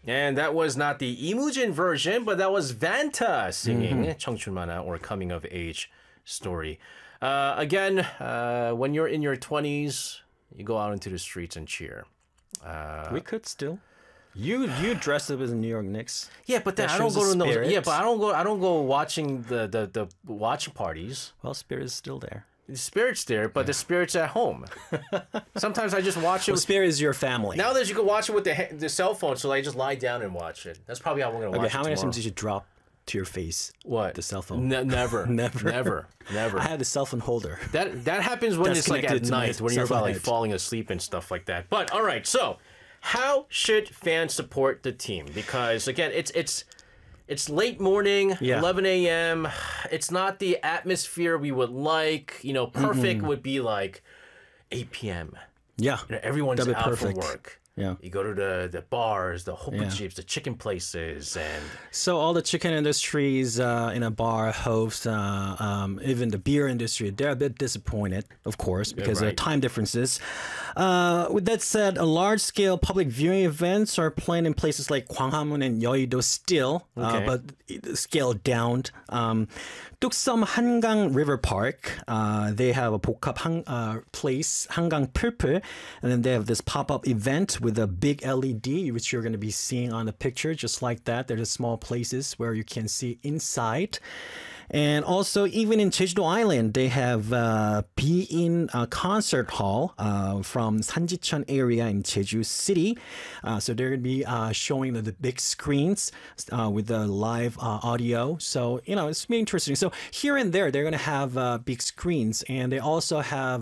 And that was not the Imujin version, but that was Vanta singing 청춘만화 or coming of age story. Again, when you're in your 20s, you go out into the streets and cheer. We could still. You dressed up as New York Knicks. Yeah, but then That I don't shows go the to those. spirit. Yeah, but I don't go watching the watching parties. Well, Spirit is still there. The spirit's there, but the spirit's at home. Sometimes I just watch it. Well, Spirit is your family. Nowadays, you can watch it with the cell phone, so I just lie down and watch it. That's probably how we're gonna watch Okay, it how many tomorrow. times did you drop to your face What? the cell phone? Never, Never. never. I had the cell phone holder. That happens when That's it's like at connected to my night, when you're cell phone about like head. falling asleep and stuff like that. But all right, so how should fans support the team? Because again, it's late morning, Yeah. 11 a.m. It's not the atmosphere we would like. You know, perfect would be like 8 p.m. Yeah. You know, everyone's That'd be out perfect. from work. Yeah. You go to the bars, the Yeah. hoppajibs, the chicken places, and So all the chicken industries in a bar host, even the beer industry, they're a bit disappointed, of course, because right. of time differences. With that said, large-scale public viewing events are planned in places like Gwanghwamun and Yeouido still, Okay. but scaled down. Tuksum Hangang River Park, they have a 복합 place, Hangang Pulpul, and then they have this pop-up event with a big LED, which you're going to be seeing on the picture, just like that. There's small places where you can see inside. And also, even in Jeju-do Island, they have Be-in concert hall from Sanjicheon area in Jeju City. So they're going to be showing the big screens with the live audio. So, it's really interesting. So here and there, they're going to have big screens. And they also have